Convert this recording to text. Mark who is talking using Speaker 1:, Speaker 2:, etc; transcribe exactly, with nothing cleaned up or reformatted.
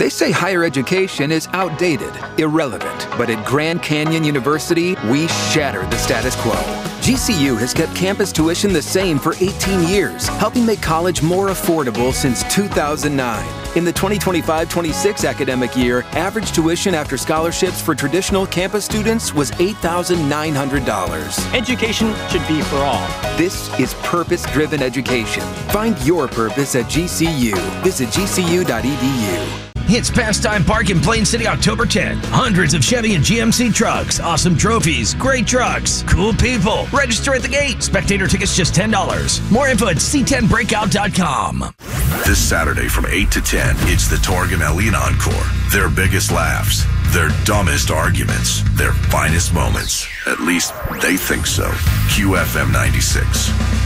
Speaker 1: They say higher education is outdated, irrelevant, but at Grand Canyon University, we shatter the status quo. G C U has kept campus tuition the same for eighteen years, helping make college more affordable since two thousand nine. In the twenty twenty-five twenty-six academic year, average tuition after scholarships for traditional campus students was eight thousand nine hundred dollars.
Speaker 2: Education should be for all.
Speaker 1: This is purpose-driven education. Find your purpose at G C U. Visit G C U dot E D U.
Speaker 3: It's Pastime Park in Plain City October tenth. Hundreds of Chevy and G M C trucks, awesome trophies, great trucks, cool people. Register at the gate. Spectator tickets just ten dollars. More info at C ten breakout dot com.
Speaker 4: This Saturday from eight to ten, it's the Torg and Elliott Encore. Their biggest laughs, their dumbest arguments, their finest moments. At least they think so. Q F M ninety-six.